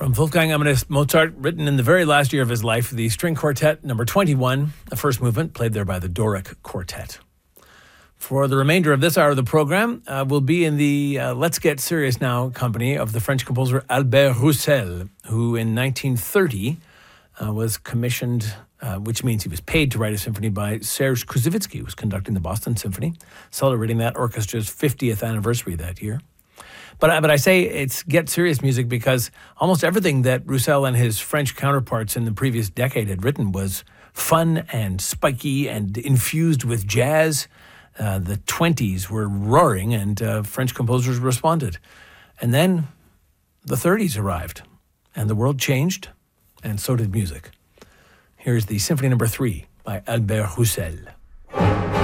From Wolfgang Amadeus Mozart, written in the very last year of his life, the String Quartet number 21, the first movement, played there by the Doric Quartet. For the remainder of this hour of the program, we'll be in the Let's Get Serious Now company of the French composer Albert Roussel, who in 1930 was commissioned, which means he was paid to write a symphony by Serge Koussevitzky, who was conducting the Boston Symphony, celebrating that orchestra's 50th anniversary that year. But I say it's Get Serious music because almost everything that Roussel and his French counterparts in the previous decade had written was fun and spiky and infused with jazz. The 20s were roaring and French composers responded. And then the 30s arrived and the world changed and so did music. Here's the Symphony number 3 by Albert Roussel.